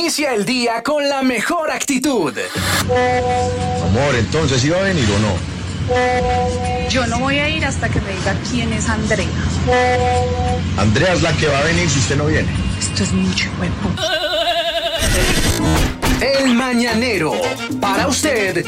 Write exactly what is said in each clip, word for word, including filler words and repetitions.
Inicia el día con la mejor actitud. Amor, entonces, ¿iba a venir o no? Yo no voy a ir hasta que me diga quién es Andrea. Andrea es la que va a venir si usted no viene. Esto es mucho huevo. El Mañanero, para usted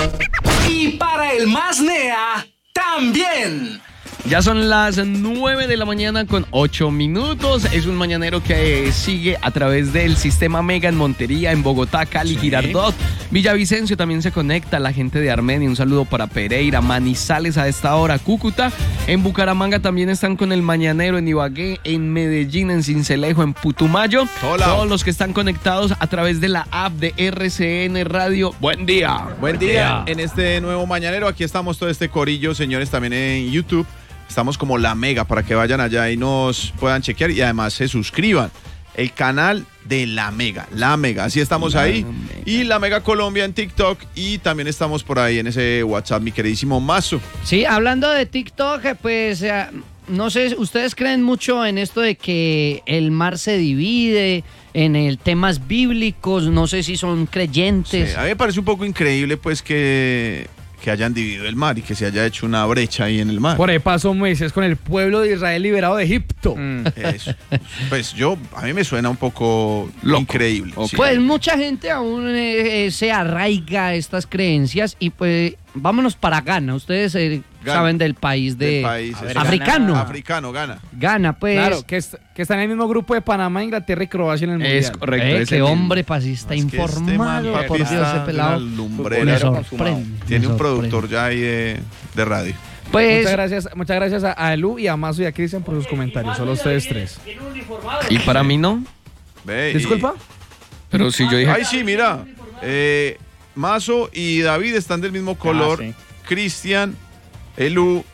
y para el más nea también. Ya son las nueve de la mañana con ocho minutos. Es un mañanero que eh, sigue a través del sistema Mega en Montería, en Bogotá, Cali, sí. Girardot, Villavicencio también se conecta. La gente de Armenia, un saludo para Pereira, Manizales a esta hora, Cúcuta. En Bucaramanga también están con el mañanero, en Ibagué, en Medellín, en Sincelejo, en Putumayo. Hola. Todos los que están conectados a través de la app de R C N Radio. Buen día. Buen, Buen día. día. En este nuevo mañanero, aquí estamos todo este corillo, señores, también en YouTube. Estamos como La Mega para que vayan allá y nos puedan chequear y además se suscriban. El canal de La Mega, La Mega, así estamos La ahí. Mega. Y La Mega Colombia en TikTok y también estamos por ahí en ese WhatsApp, mi queridísimo Mazo. Sí, hablando de TikTok, pues eh, no sé, ¿ustedes creen mucho en esto de que el mar se divide en el temas bíblicos? No sé si son creyentes. Sí, a mí me parece un poco increíble pues que... que hayan dividido el mar y que se haya hecho una brecha ahí en el mar. Por ahí pasó Moisés con el pueblo de Israel liberado de Egipto. Mm. Eso. Pues yo, a mí me suena un poco Loco. increíble. Okay. Sí. Pues mucha gente aún eh, se arraiga a estas creencias y pues vámonos para Ghana. Ustedes eh, saben del país de del país, ver, africano. Ghana. Africano, Ghana. Ghana, pues. Claro, que, es, que está en el mismo grupo de Panamá, Inglaterra y Croacia en el Mundial. Es correcto. Eh, qué hombre pasista es informado. Este por Dios, ese pelado. Me sorprende. Tiene un productor ya ahí de, de radio. Pues, muchas gracias, muchas gracias a, a Elu y a Mazo y a Cristian por sus comentarios. Solo ustedes tres. ¿Y para mí no? Ve, ¿Disculpa? Y... Pero si yo dije... Ay, sí, mira. Eh, Mazo y David están del mismo color. Ah, sí. Cristian, Elu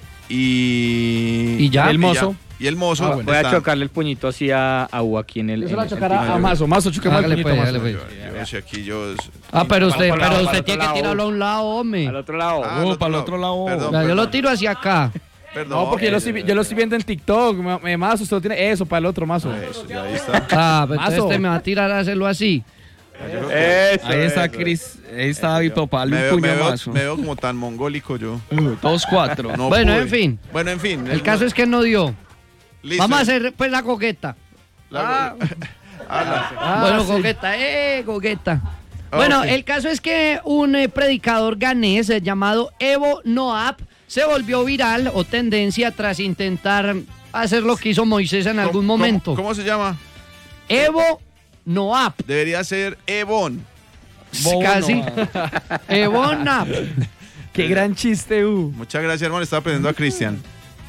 y... ¿Y ya? El Mozo. Y el mozo. Ah, bueno. Voy a chocarle el puñito así a, a U aquí en el. Eso lo va a chocar a, a Mazo. Mazo, choquemos el puñito. Pues, pues. Yo, yo, yo, aquí yo, ah, pero usted, pero lado, usted tiene lado. que tirarlo a un lado, hombre. Al otro lado. Ah, oh, para el otro lado. Perdón, ya, perdón. Yo lo tiro hacia acá. Perdón, no, porque yo lo, estoy, yo lo estoy viendo en TikTok. Me, Mazo, usted lo tiene eso para el otro Mazo. Ah, eso, ya ahí está. Ah, pero entonces usted me va a tirar a hacerlo así. Eso, ahí está eso, Chris, ahí está David Popal, un puño me veo, Mazo. Me veo como tan mongólico yo. Dos, cuatro. No bueno, pude. en fin. Bueno, en fin. El, el caso no... es que no dio. Listo. Vamos a hacer pues la coqueta. La ah. ah, la... ah, bueno, sí. coqueta, eh, coqueta. Bueno, okay. El caso es que un eh, predicador ganés eh, llamado Evo Noab se volvió viral o tendencia tras intentar hacer lo que hizo Moisés en algún ¿Cómo, momento. ¿Cómo se llama? Evo Noab. Debería ser Evon. Casi. Evo Noab. Qué gran chiste, U. Muchas gracias, hermano. Estaba aprendiendo a Cristian.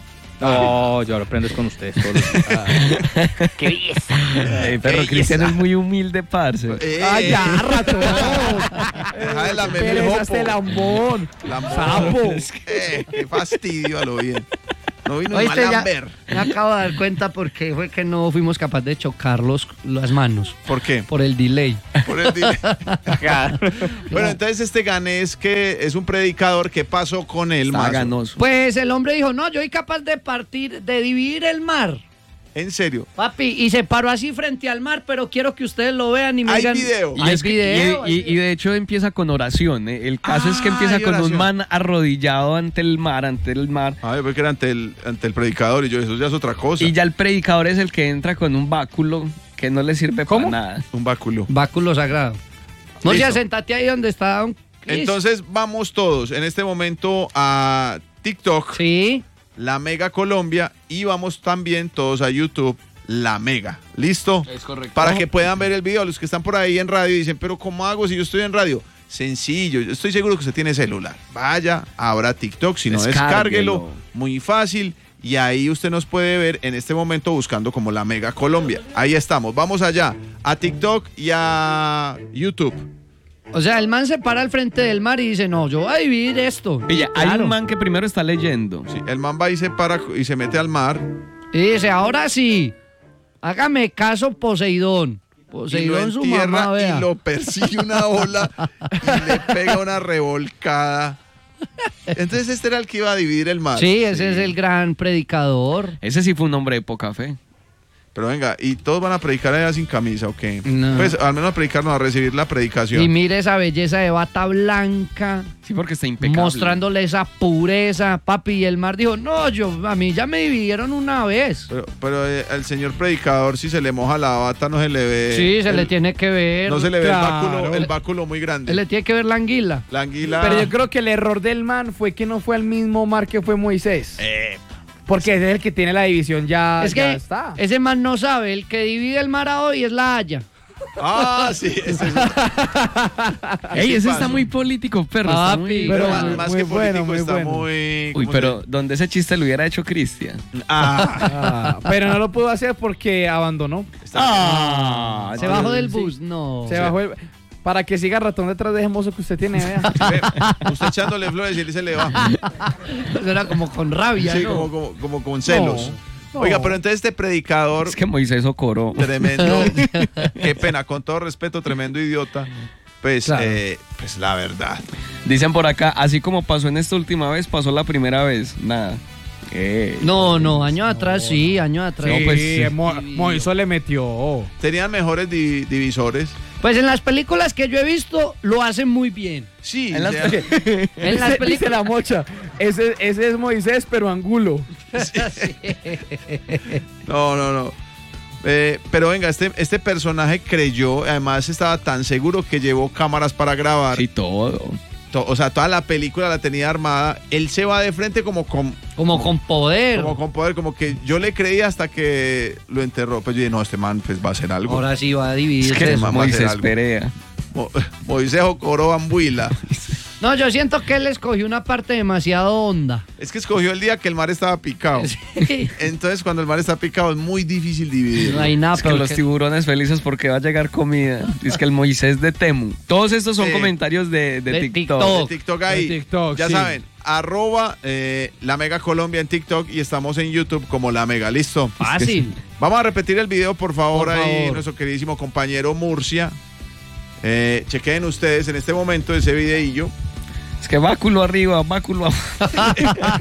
No, yo lo aprendo con ustedes. Ah. ¡Qué belleza! Eh, pero Cristian es muy humilde, parce. Eh, ¡Ay, ya, rato! Deja de lamerme el jopo. Este lambón. Lambón. Sapo. Es que, qué fastidio a lo bien. No vino Oíste, mal ya, lamber. me acabo de dar cuenta porque fue que no fuimos capaces de chocar los, las manos. ¿Por qué? Por el delay. Por el delay. Bueno, entonces este ganés que es un predicador, ¿qué pasó con él, Está ganoso. Pues el hombre dijo, no, yo soy capaz de partir, de dividir el mar. ¿En serio? Papi, y se paró así frente al mar, pero quiero que ustedes lo vean y me ¿Hay digan... video? ¿Hay y video? Y, y, y de hecho empieza con oración. ¿eh? El caso ah, es que empieza con un man arrodillado ante el mar, ante el mar. Ah, yo creo que era ante el, ante el predicador y yo, eso ya es otra cosa. Y ya el predicador es el que entra con un báculo que no le sirve ¿Cómo? para nada. Un báculo. Báculo sagrado. No, ya sentate ahí donde está don Chris. Entonces vamos todos en este momento a TikTok. Sí. La Mega Colombia y vamos también todos a YouTube. La Mega, ¿listo? Es correcto. Para que puedan ver el video, los que están por ahí en radio y dicen, pero ¿cómo hago si yo estoy en radio? Sencillo, yo estoy seguro que usted tiene celular. Vaya, abra TikTok, si no, descárguelo, muy fácil. Y ahí usted nos puede ver en este momento buscando como La Mega Colombia. Ahí estamos, vamos allá, a TikTok y a YouTube. O sea, el man se para al frente del mar y dice, no, yo voy a dividir esto. Pilla, claro. Hay un man que primero está leyendo. Sí, el man va y se para y se mete al mar. Y dice, ahora sí. Hágame caso, Poseidón. Poseidón, su mamá, vea. Y lo persigue una ola y le pega una revolcada. Entonces este era el que iba a dividir el mar. Sí, ese sí. es el gran predicador. Ese sí fue un hombre de poca fe. Pero venga, ¿y todos van a predicar allá sin camisa o qué? No. Pues al menos a predicar, no, a recibir la predicación. Y mire esa belleza de bata blanca. Sí, porque está impecable. Mostrándole esa pureza, papi. Y el mar dijo, no, yo, a mí ya me dividieron una vez. Pero, pero eh, al señor predicador, si se le moja la bata, no se le ve. Sí, se el- le tiene que ver. No se le ve Claro. el báculo, el báculo muy grande. Se le tiene que ver la anguila. La anguila. Pero yo creo que el error del man fue que no fue al mismo mar que fue Moisés. Eh, Porque ese es el que tiene la división ya, es ya que está. ese man no sabe, el que divide el mar a hoy es la Haya. ah, sí, ese es. Ey, ese pasó? está muy político, perro. Está Papi, muy... pero más, muy- más muy que bueno, político, muy está bueno. muy. Uy, ¿cómo pero se- ¿dónde ese chiste lo hubiera hecho Cristian? Ah, Ah, pero no lo pudo hacer porque abandonó. Ah, Se bajó del bus, no. Se bajó el- Para que siga ratón detrás de ese mozo que usted tiene, vea. ve, usted echándole flores y él se le va. Eso era como con rabia, Sí, ¿no? como, como, como con celos. No. Oiga, pero entonces este predicador Es que Moisés Socorro. tremendo, qué pena, con todo respeto, tremendo idiota. Pues, Claro. eh, pues la verdad. Dicen por acá, así como pasó en esta última vez, pasó la primera vez. Nada. Eh, No, no, años atrás sí, años atrás. No, pues, sí. Mo- Moisés le metió. Tenían mejores di- divisores. Pues en las películas que yo he visto lo hacen muy bien. Sí, En las o sea, En las Dice- dice películas. la mocha. Ese, ese es Moisés, pero angulo. no, no, no. Eh, pero venga, este, este personaje creyó, además estaba tan seguro que llevó cámaras para grabar. sí, todo. To- o sea, toda la película la tenía armada. Él se va de frente como con, Como con poder. como con poder, como que yo le creí hasta que lo enterró. Pues yo dije, no, este man pues, va a hacer algo. Ahora sí va a dividir. Es que man va a hacer Moisés algo. Perea. Mo- Moisés Ocoro Ambuila. No, yo siento que él escogió una parte demasiado honda. Es que escogió el día que el mar estaba picado. Sí. Entonces, cuando el mar está picado, es muy difícil dividir. No hay nada, Es que pero los que- tiburones felices porque va a llegar comida. Es que el Moisés de Temu. Todos estos son Sí. comentarios de, de De TikTok. TikTok. De TikTok ahí. De TikTok, ya sí. saben, arroba eh, La Mega Colombia en TikTok y estamos en YouTube como La Mega. ¿Listo? Fácil. Vamos a repetir el video, por favor, Por ahí, favor. nuestro queridísimo compañero Murcia. Eh, chequen ustedes en este momento ese videillo. Es que báculo arriba, báculo abajo.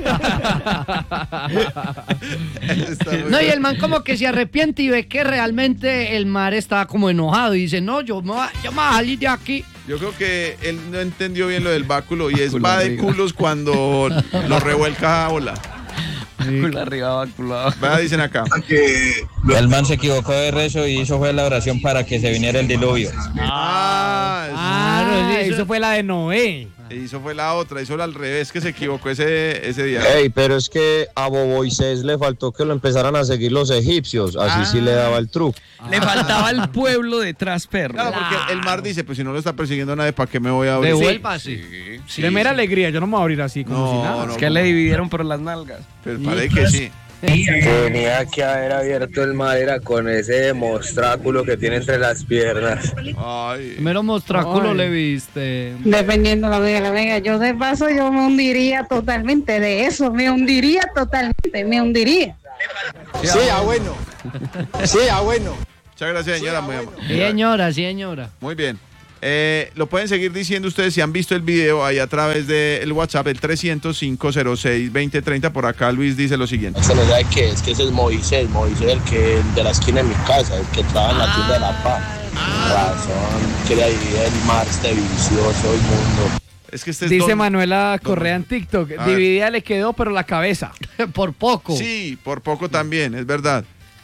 Está muy No, y bien. el man como que se arrepiente y ve que realmente el mar está como enojado y dice, no, yo me voy a, yo me voy a salir de aquí. Yo creo que él no entendió bien lo del báculo y es Báculo va de arriba. culos cuando lo revuelca a ola. Báculo arriba, báculo abajo. Vea, dicen acá. El man se equivocó de rezo y hizo fue la oración para que se viniera el diluvio. Ah, Ah, Claro, eso, eso- fue la de Noé. hizo fue la otra, hizo la al revés, que se equivocó ese, ese día. Ey, pero es que a Moisés le faltó que lo empezaran a seguir los egipcios, así sí le daba el truco. Le faltaba el pueblo detrás, perro. Claro, porque el mar dice, pues si no lo está persiguiendo nadie, ¿para qué me voy a abrir? Devuélvase. Sí, de mera sí. alegría, yo no me voy a abrir así como No, si nada. no. Es que le dividieron por las nalgas. Pero parece que sí. Tenía que haber abierto el mar era con ese mostráculo que tiene entre las piernas. Ay. Primero mostráculo Ay. le viste. Dependiendo la amiga, la amiga, yo de paso yo me hundiría totalmente de eso, me hundiría totalmente, me hundiría. Sí, ah, bueno. Sí, ah, bueno. Muchas gracias, señora. Muy, am- Sí, señora, sí, señora. muy bien. Eh, lo pueden seguir diciendo ustedes si han visto el video ahí a través del WhatsApp, el trescientos, cinco cero seis, veinte treinta. Por acá Luis dice lo siguiente. Se no sabe qué es, que ese es Moisés, Moisés el que el de la esquina de mi casa, el que trabaja en la tienda de la paz. Razón, que le divide el mar este vicioso inmundo. Es que este es Dice don- Manuela don- Correa en TikTok, A ver. dividida le quedó, pero la cabeza. Por poco. Sí, por poco también, es verdad.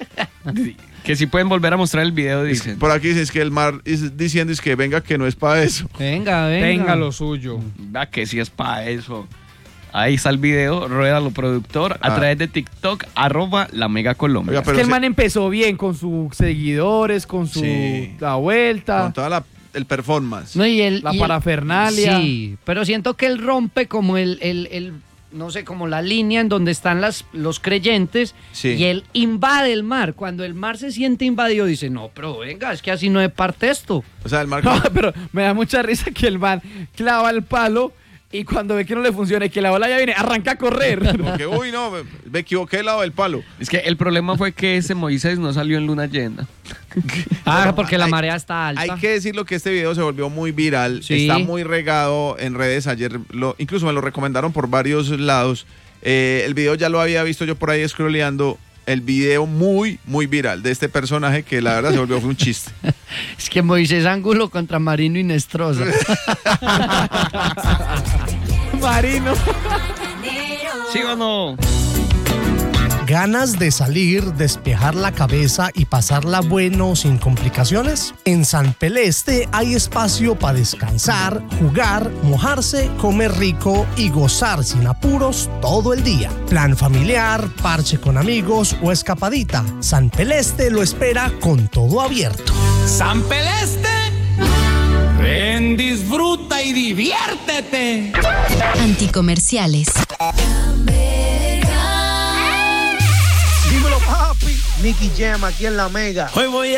Que si pueden volver a mostrar el video, Es- dicen. por aquí dices que el mar es diciendo es que venga que no es para eso. Venga, venga. Tenga lo suyo. Va que si es para eso. Ahí está el video, ruédalo productor, a Ah. través de TikTok, arroba la Mega Colombia. Oiga, Es pero que el se- man empezó bien con sus seguidores, con su Sí. la vuelta. con toda la el performance. No, y el, La y el- parafernalia. Sí, pero siento que él rompe como el, el, el, no sé, como la línea en donde están las, los creyentes Sí. y él invade el mar. Cuando el mar se siente invadido, dice, no, pero venga, es que así no es parte esto. O sea, el mar No, pero me da mucha risa que el man clava el palo y cuando ve que no le funciona y que la bola ya viene, arranca a correr. como que, uy, no, me, me equivoqué del lado del palo. Es que el problema fue que ese Moisés no salió en luna llena. Ah, porque la hay- marea está alta. Hay que decirlo que este video se volvió muy viral, Sí. está muy regado en redes. Ayer, lo, incluso me lo recomendaron por varios lados. Eh, el video ya lo había visto yo por ahí scrolleando el video muy, muy viral de este personaje que la verdad se volvió fue un chiste. Es que Moisés Ángulo contra Marino Inestrosa. Marino. ¿Sí o no? ¿Ganas de salir, despejar la cabeza y pasarla bueno sin complicaciones? En San Peleste hay espacio para descansar, jugar, mojarse, comer rico y gozar sin apuros todo el día. Plan familiar, parche con amigos o escapadita. San Peleste lo espera con todo abierto. San Peleste. Ven, disfruta y diviértete. Anticomerciales. Dímelo, papi. Nicky Jam aquí en La Mega. Hoy voy